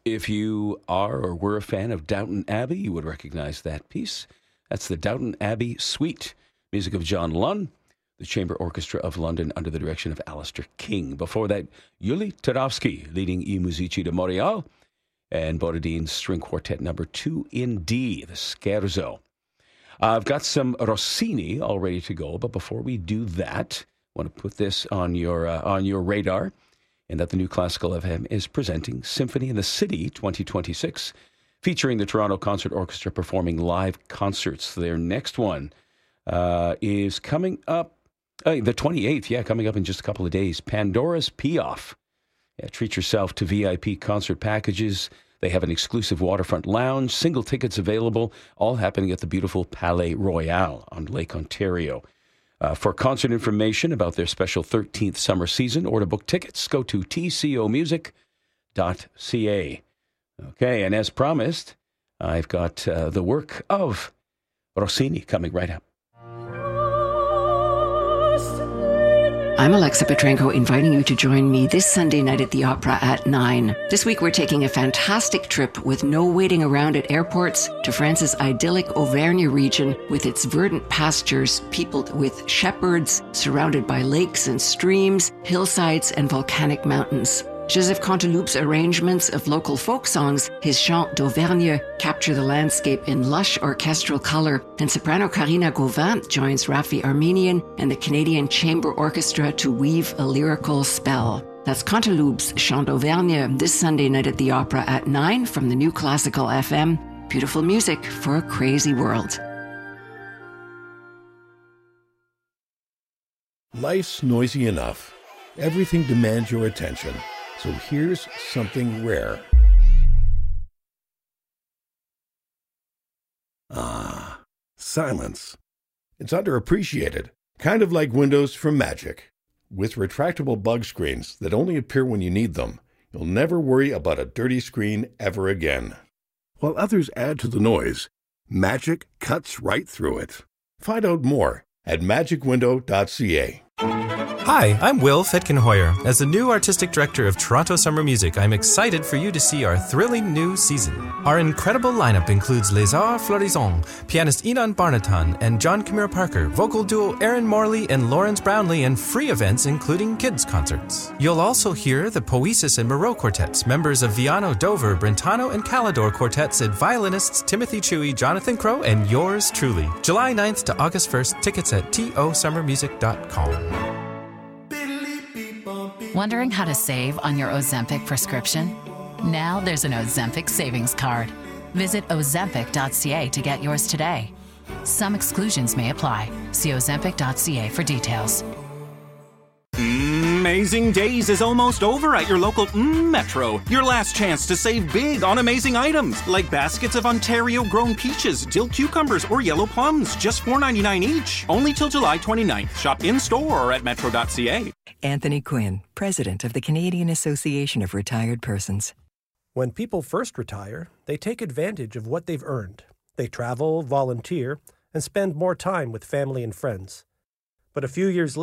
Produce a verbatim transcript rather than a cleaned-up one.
If you are or were a fan of Downton Abbey, you would recognize that piece. That's the Downton Abbey Suite, music of John Lunn, the Chamber Orchestra of London under the direction of Alistair King. Before that, Yuli Tarowski leading I Musici de Montréal, and Borodin's String Quartet number two in D, the Scherzo. I've got some Rossini all ready to go, but before we do that, I want to put this on your uh, on your radar, and that the New Classical F M is presenting Symphony in the City twenty twenty-six, featuring the Toronto Concert Orchestra performing live concerts. Their next one uh, is coming up, uh, the twenty-eighth, yeah, coming up in just a couple of days. Pandora's Piaf. Yeah, treat yourself to V I P concert packages. They have an exclusive waterfront lounge, single tickets available, all happening at the beautiful Palais Royal on Lake Ontario. Uh, for concert information about their special thirteenth summer season or to book tickets, go to t c o music dot c a. Okay, and as promised, I've got uh, the work of Rossini coming right up. I'm Alexa Petrenko, inviting you to join me this Sunday night at the Opera at nine. This week we're taking a fantastic trip with no waiting around at airports to France's idyllic Auvergne region with its verdant pastures peopled with shepherds, surrounded by lakes and streams, hillsides and volcanic mountains. Joseph Canteloup's arrangements of local folk songs, his Chants d'Auvergne, capture the landscape in lush orchestral color, and soprano Karina Gauvin joins Rafi Armenian and the Canadian Chamber Orchestra to weave a lyrical spell. That's Canteloup's Chants d'Auvergne this Sunday night at the Opera at nine from the New Classical F M. Beautiful music for a crazy world. Life's noisy enough. Everything demands your attention. So here's something rare. Ah, silence. It's underappreciated, kind of like windows from Magic. With retractable bug screens that only appear when you need them, you'll never worry about a dirty screen ever again. While others add to the noise, Magic cuts right through it. Find out more at magic window dot c a. Hi, I'm Will Fetkenhoyer. As the new artistic director of Toronto Summer Music, I'm excited for you to see our thrilling new season. Our incredible lineup includes Les Arts Florissants, pianist Inan Barnatan and John Camille Parker, vocal duo Aaron Morley and Lawrence Brownlee, and free events including kids' concerts. You'll also hear the Poesis and Moreau quartets, members of Viano, Dover, Brentano, and Calidor quartets, and violinists Timothy Chewy, Jonathan Crow, and yours truly. July ninth to August first, tickets at t o summer music dot com. Wondering how to save on your Ozempic prescription? Now there's an Ozempic savings card. Visit ozempic dot c a to get yours today. Some exclusions may apply. See ozempic dot c a for details. Amazing Days is almost over at your local mm, Metro. Your last chance to save big on amazing items like baskets of Ontario-grown peaches, dill cucumbers, or yellow plums, just four ninety-nine each. Only till July twenty-ninth. Shop in-store or at metro dot c a. Anthony Quinn, president of the Canadian Association of Retired Persons. When people first retire, they take advantage of what they've earned. They travel, volunteer, and spend more time with family and friends. But a few years later,